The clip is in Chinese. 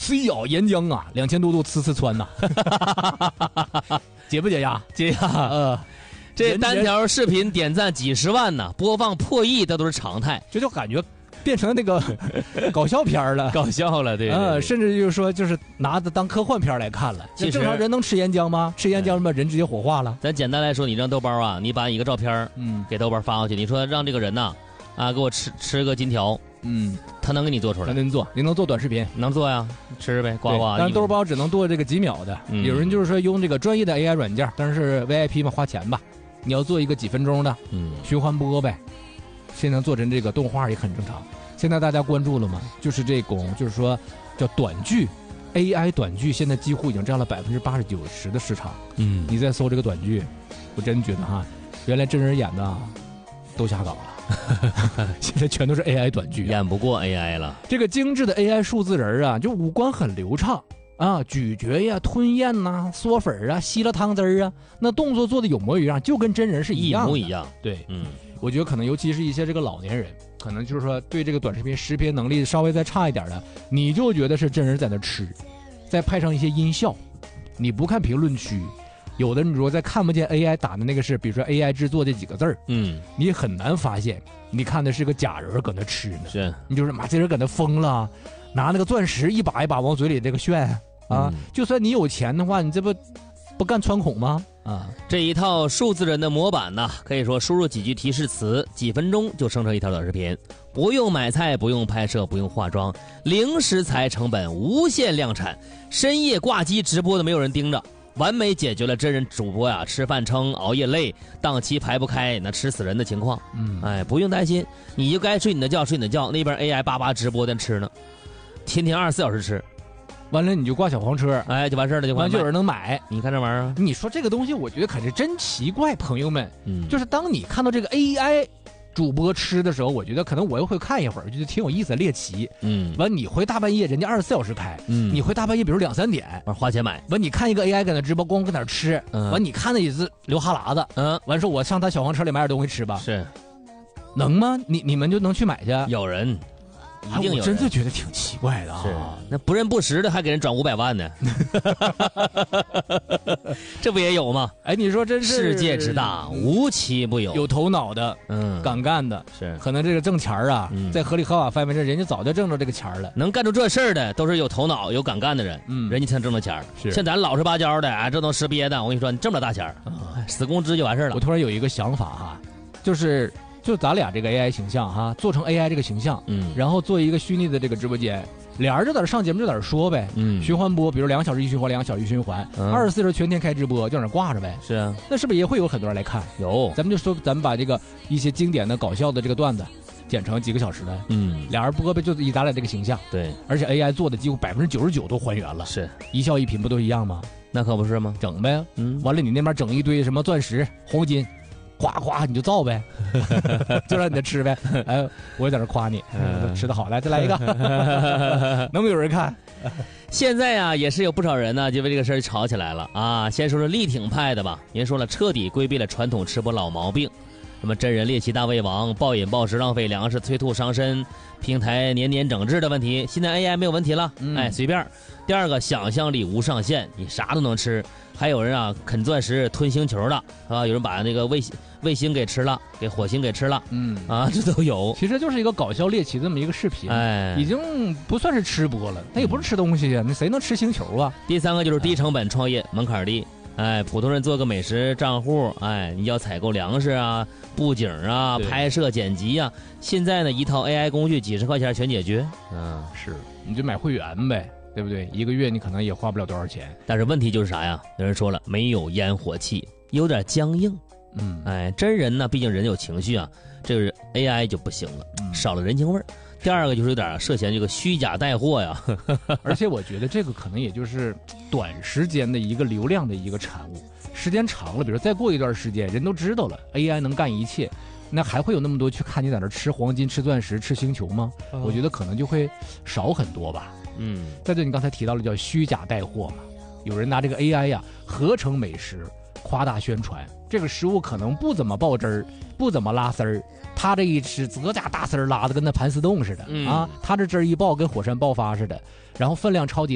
吃药岩浆啊，2000多度呲穿呐，解不解压？ 解压。这单条视频点赞几十万呢，播放破亿，这都是常态。 这就感觉变成那个搞笑片了， 搞笑了，对。 甚至就是说，就是拿着当科幻片来看了。 其实正常人能吃岩浆吗？吃岩浆嘛，人直接火化了。 咱简单来说，你让豆包啊，你把一个照片，给豆包发过去，你说让这个人呐，给我吃个金条，他能给你做出来？ 他能做，你能做短视频？ 能做呀，吃呗，呱呱。 但是豆包只能做这个几秒的。有人就是说用这个专业的 AI 软件，但是 VIP 嘛，花钱吧。你要做一个几分钟的，循环播呗。现在做成这个动画也很正常。现在大家关注了吗？就是这种，就是说叫短剧 ，AI 短剧现在几乎已经占了80%、90%的市场。你再搜这个短剧，我真觉得哈，原来真人演的都瞎搞了，现在全都是 AI 短剧， 演不过 AI 了。 这个精致的 AI 数字人啊，就五官很流畅啊，咀嚼呀、吞咽呐、嗦粉啊、吸了汤汁儿啊，那动作做的有模有样，就跟真人是一样的， 一模一样。 对，我觉得可能尤其是一些这个老年人，可能就是说对这个短视频识别能力稍微再差一点的，你就觉得是真人在那吃，再配上一些音效，你不看评论区，有的你如果再看不见 AI 打的那个是，比如说 AI 制作这几个字儿，你很难发现，你看的是个假人搁那吃呢， 是， 你就是妈这人搁那疯了，拿那个钻石一把一把往嘴里这个炫啊，就算你有钱的话，你这不干穿孔吗？ 这一套数字人的模板呢，可以说输入几句提示词，几分钟就生成一条短视频，不用买菜，不用拍摄，不用化妆，零食材成本，无限量产，深夜挂机直播都没有人盯着，完美解决了真人主播呀吃饭撑、熬夜累、档期排不开、那吃死人的情况。不用担心，你就该睡你的觉，睡你的觉，那边 AI 叭叭直播在吃呢，天天24小时吃。 完了你就挂小黄车， 就完事儿了， 完就有人能买。 你看这玩意儿， 你说这个东西，我觉得可是真奇怪，朋友们。就是当你看到这个 AI 主播吃的时候，我觉得可能我又会看一会儿，觉得挺有意思的，猎奇。完你回大半夜，人家24小时开，你回大半夜，比如2、3点， 花钱买。 完你看一个 AI 搁那直播，光搁那吃，完你看的也是流哈喇子，完说我上他小黄车里买点东西吃吧， 是， 能吗？你们就能去买去？ 有人。一定有人， 我真的觉得挺奇怪的啊！ 是，那不认不识的还给人转500万呢，这不也有吗？ 你说真是世界之大，无奇不有。 有头脑的，敢干的， 是可能这个挣钱啊，在合理合法范围内，人家早就挣着这个钱了。 能干出这事儿的，都是有头脑、有敢干的人，人家才能挣着钱。 是， 像咱老实巴交的，这都吃瘪的。我跟你说，你挣不了大钱，死工资就完事儿了。 我突然有一个想法哈，就咱俩这个 AI 形象哈，做成 AI 这个形象，然后做一个虚拟的这个直播间，俩人就在这上节目就在这说呗，循环播，比如2小时一循环，2小时一循环，24小时全天开直播，就在那挂着呗。 是啊， 那是不是也会有很多人来看？ 有， 咱们就说，咱们把这个一些经典的搞笑的这个段子剪成几个小时的，俩人播呗，就以咱俩这个形象， 对， 而且 AI 做的几乎99%都还原了， 是一笑一颦不都一样吗？ 那可不是吗？ 整呗，完了你那边整一堆什么钻石、黄金。夸夸你就造呗，就让你这吃呗。我也在这夸你，吃的好，来再来一个，能不有人看？ 现在啊，也是有不少人呢，就为这个事儿吵起来了啊。先说说力挺派的吧，人说了，彻底规避了传统吃播老毛病，什么真人猎奇大胃王、暴饮暴食浪费粮食、催吐伤身、平台年年整治的问题，现在 AI 没有问题了，随便。第二个，想象力无上限，你啥都能吃。还有人啊啃钻石吞星球的有人把那个卫星给吃了，给火星给吃了，这都有。 其实就是一个搞笑猎奇这么一个视频，已经不算是吃播了，它也不是吃东西呀，你谁能吃星球啊？ 第三个就是低成本创业，门槛低，普通人做个美食账户，你要采购粮食啊、布景啊、拍摄剪辑啊，现在呢一套 AI 工具几十块钱全解决， 是，你就买会员呗。对不对？一个月你可能也花不了多少钱， 但是问题就是啥呀？有人说了，没有烟火气，有点僵硬。真人呢，毕竟人有情绪啊，这个 AI 就不行了，少了人情味儿。第二个就是有点涉嫌这个虚假带货呀， 而且我觉得这个可能也就是短时间的一个流量的一个产物，时间长了，比如再过一段时间，人都知道了 AI 能干一切，那还会有那么多去看你在那吃黄金、吃钻石、吃星球吗？我觉得可能就会少很多吧。再对你刚才提到了叫虚假带货嘛，有人拿这个 AI 呀合成美食，夸大宣传，这个食物可能不怎么爆汁儿，不怎么拉丝儿，他这一吃则家大丝儿拉的跟那盘丝洞似的他这汁儿一爆跟火山爆发似的，然后分量超级